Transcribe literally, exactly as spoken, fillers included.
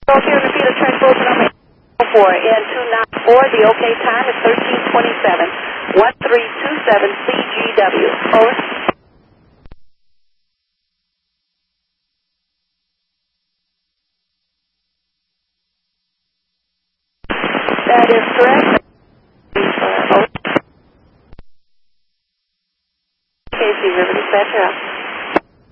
So here to repeat a transport number four N two nine four. The OK time is thirteen twenty-seven. one three two seven C G W. Over. That is correct. Over. Casey River Dispatcher.